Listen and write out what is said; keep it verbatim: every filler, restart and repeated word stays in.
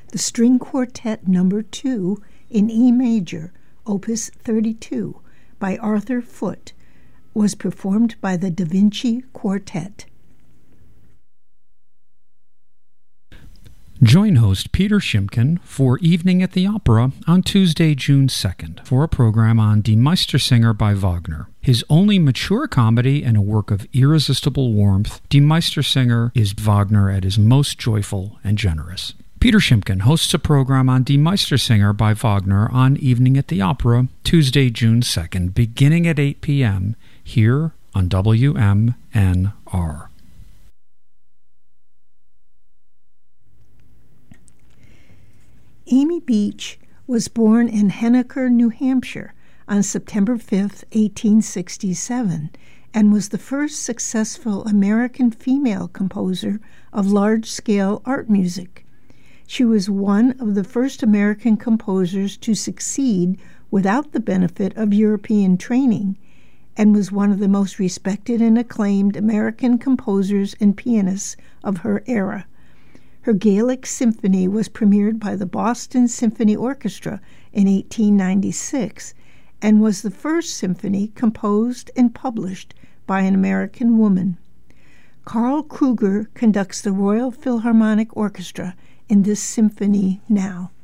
The String Quartet Number two in E major, Opus thirty-two, by Arthur Foote, was performed by the Da Vinci Quartet. Join host Peter Shimkin for Evening at the Opera on Tuesday, June second, for a program on Die Meistersinger by Wagner. His only mature comedy and a work of irresistible warmth, Die Meistersinger is Wagner at his most joyful and generous. Peter Shimkin hosts a program on Die Meistersinger by Wagner on Evening at the Opera, Tuesday, June second, beginning at eight p.m. here on W M N R. Amy Beach was born in Henniker, New Hampshire, on September fifth, eighteen sixty-seven, and was the first successful American female composer of large-scale art music. She was one of the first American composers to succeed without the benefit of European training, and was one of the most respected and acclaimed American composers and pianists of her era. Her Gaelic Symphony was premiered by the Boston Symphony Orchestra in eighteen ninety-six and was the first symphony composed and published by an American woman. Carl Kruger conducts the Royal Philharmonic Orchestra in this symphony now.